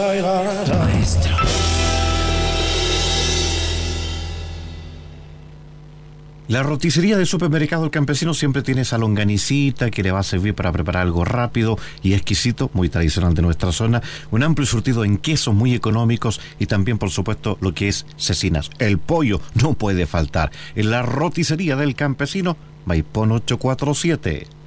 Maestro. La roticería del supermercado El Campesino siempre tiene esa longanicita que le va a servir para preparar algo rápido y exquisito, muy tradicional de nuestra zona. Un amplio surtido en quesos muy económicos y también, por supuesto, lo que es cecinas. El pollo no puede faltar. En la roticería del Campesino, Maipón 847.